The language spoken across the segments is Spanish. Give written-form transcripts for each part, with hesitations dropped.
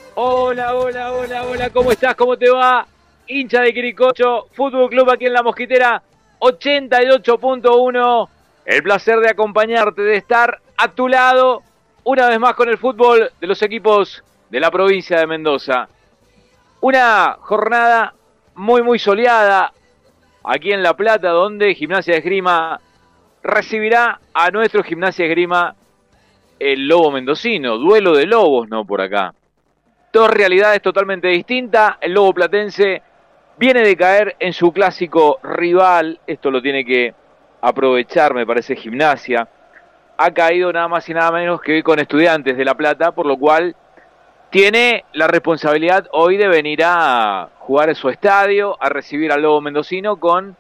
Hola, hola, hola, hola, ¿cómo estás? ¿Cómo te va? Hincha de Quiricocho, Fútbol Club aquí en La Mosquitera, 88.1. El placer de acompañarte, de estar a tu lado, una vez más con el fútbol de los equipos de la provincia de Mendoza. Una jornada muy soleada aquí en La Plata, donde Gimnasia de Esgrima recibirá a nuestro Gimnasia de Esgrima, el Lobo Mendocino. Duelo de lobos, ¿no? Por acá. Dos realidades totalmente distintas. El Lobo Platense viene de caer en su clásico rival. Esto lo tiene que aprovechar, me parece, Gimnasia. Ha caído nada más y nada menos que con Estudiantes de La Plata, por lo cual tiene la responsabilidad hoy de venir a jugar en su estadio, a recibir al Lobo Mendocino con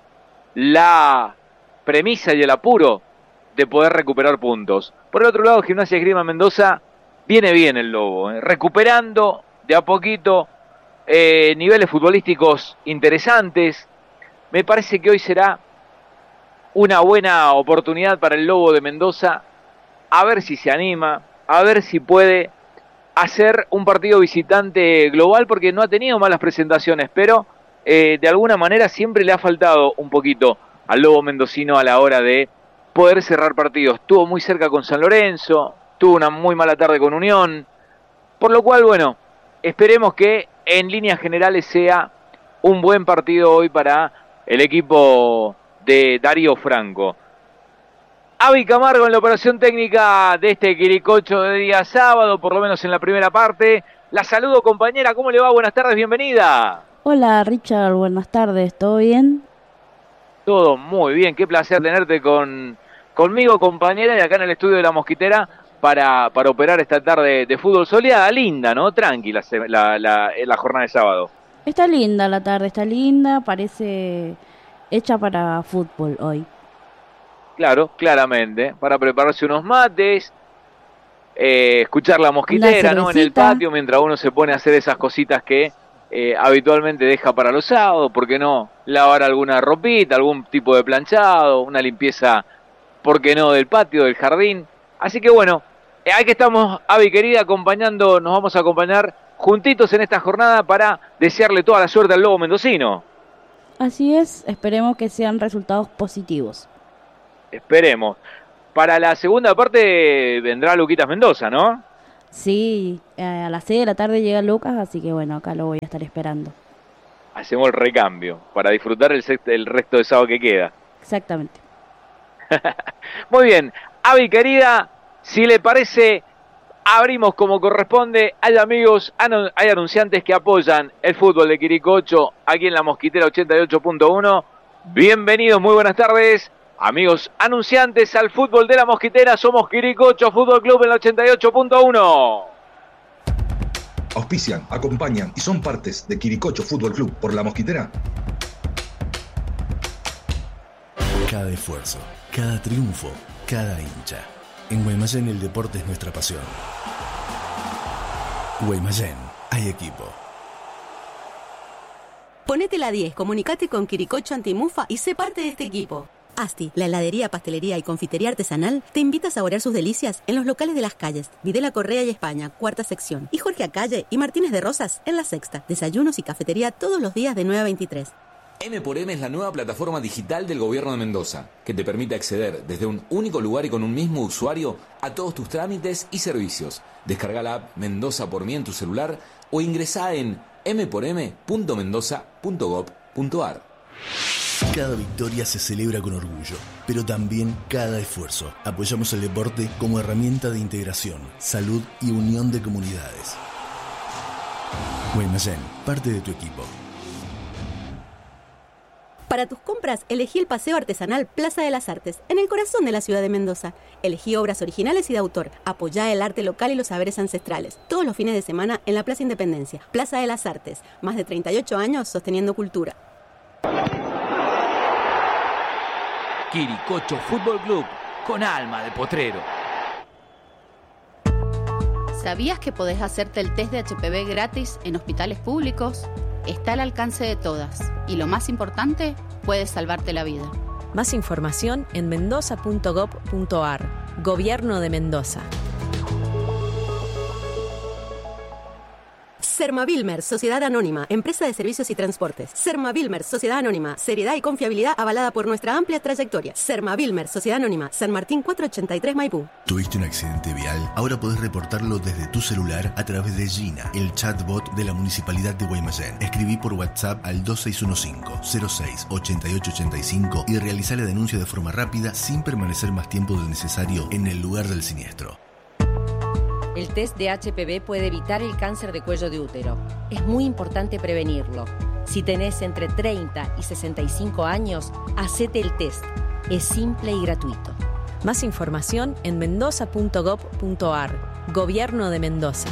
la premisa y el apuro de poder recuperar puntos. Por el otro lado, Gimnasia Esgrima Mendoza, viene bien el Lobo, recuperando de a poquito niveles futbolísticos interesantes. Me parece que hoy será una buena oportunidad para el Lobo de Mendoza, a ver si se anima, a ver si puede hacer un partido visitante global, porque no ha tenido malas presentaciones, pero de alguna manera siempre le ha faltado un poquito al Lobo Mendocino a la hora de poder cerrar partidos. Estuvo muy cerca con San Lorenzo, tuvo una muy mala tarde con Unión, por lo cual, bueno, esperemos que en líneas generales sea un buen partido hoy para el equipo de Darío Franco. Avi Camargo en la operación técnica de este Quiricocho de día sábado, por lo menos en la primera parte. La saludo, compañera, ¿cómo le va? Buenas tardes, bienvenida. Hola Richard, buenas tardes, ¿todo bien? Todo muy bien, qué placer tenerte conmigo, compañera, y acá en el estudio de La Mosquitera para operar esta tarde de fútbol soleada, linda, ¿no? Tranquila la jornada de sábado. Está linda la tarde, está linda, parece hecha para fútbol hoy. Claro, claramente, para prepararse unos mates, escuchar La Mosquitera, ¿no? En el patio, mientras uno se pone a hacer esas cositas que habitualmente deja para los sábados. ¿Por qué no lavar alguna ropita, algún tipo de planchado, una limpieza, por qué no, del patio, del jardín? Así que bueno, aquí estamos, Avi querida, nos vamos a acompañar juntitos en esta jornada para desearle toda la suerte al Lobo Mendocino. Así es, esperemos que sean resultados positivos. Esperemos. Para la segunda parte vendrá Luquitas Mendoza, ¿no? Sí, a las 6 de la tarde llega Lucas, así que bueno, acá lo voy a estar esperando. Hacemos el recambio para disfrutar el resto de sábado que queda. Exactamente. Muy bien, Avi querida, si le parece, abrimos como corresponde. Hay amigos, hay anunciantes que apoyan el fútbol de Quiricocho aquí en La Mosquitera 88.1. Bienvenidos, muy buenas tardes. Amigos anunciantes al fútbol de La Mosquitera, somos Quiricocho Fútbol Club en la 88.1. Auspician, acompañan y son partes de Quiricocho Fútbol Club por La Mosquitera. Cada esfuerzo, cada triunfo, cada hincha. En Guaymallén el deporte es nuestra pasión. Guaymallén, hay equipo. Ponete la 10, comunicate con Quiricocho Antimufa y sé parte de este equipo. Asti, la heladería, pastelería y confitería artesanal, te invita a saborear sus delicias en los locales de Las Calles, Videla Correa y España, cuarta sección, y Jorge Acalle y Martínez de Rosas en la sexta. Desayunos y cafetería todos los días de 9 a 23. M4M es la nueva plataforma digital del Gobierno de Mendoza, que te permite acceder desde un único lugar y con un mismo usuario a todos tus trámites y servicios. Descarga la app Mendoza por mí en tu celular o ingresá en m4m.mendoza.gov.ar. Cada victoria se celebra con orgullo, pero también cada esfuerzo. Apoyamos el deporte como herramienta de integración, salud y unión de comunidades. Guaymallén, parte de tu equipo. Para tus compras, elegí el Paseo Artesanal Plaza de las Artes, en el corazón de la ciudad de Mendoza. Elegí obras originales y de autor. Apoyá el arte local y los saberes ancestrales. Todos los fines de semana en la Plaza Independencia. Plaza de las Artes. Más de 38 años sosteniendo cultura. Quiricocho Fútbol Club, con alma de potrero. ¿Sabías que podés hacerte el test de HPV gratis en hospitales públicos? Está al alcance de todas y lo más importante, puede salvarte la vida. Más información en mendoza.gov.ar. Gobierno de Mendoza. Sermavilmer, Sociedad Anónima, empresa de servicios y transportes. Sermavilmer, Sociedad Anónima, seriedad y confiabilidad avalada por nuestra amplia trayectoria. Sermavilmer, Sociedad Anónima, San Martín 483 Maipú. ¿Tuviste un accidente vial? Ahora podés reportarlo desde tu celular a través de Gina, el chatbot de la Municipalidad de Guaymallén. Escribí por WhatsApp al 2615-06-8885 y realizá la denuncia de forma rápida sin permanecer más tiempo del necesario en el lugar del siniestro. El test de HPV puede evitar el cáncer de cuello de útero. Es muy importante prevenirlo. Si tenés entre 30 y 65 años, hacete el test. Es simple y gratuito. Más información en mendoza.gov.ar. Gobierno de Mendoza.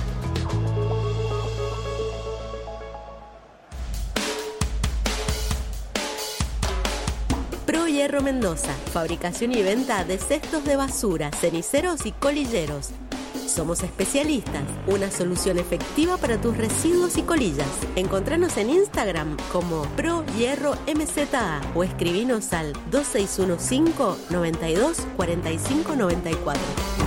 Pro Hierro Mendoza, fabricación y venta de cestos de basura, ceniceros y colilleros. Somos especialistas, una solución efectiva para tus residuos y colillas. Encontranos en Instagram como Pro Hierro MZA o escribinos al 2615 92 45 94.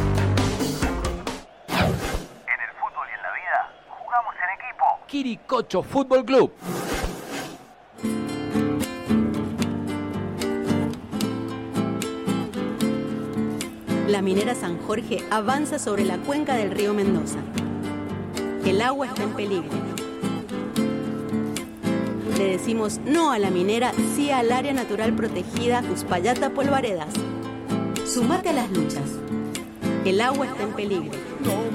En el fútbol y en la vida, jugamos en equipo. Quiricocho Fútbol Club. La minera San Jorge avanza sobre la cuenca del río Mendoza. El agua está en peligro. Le decimos no a la minera, sí al área natural protegida Uspallata Polvaredas. Sumate a las luchas. El agua está en peligro.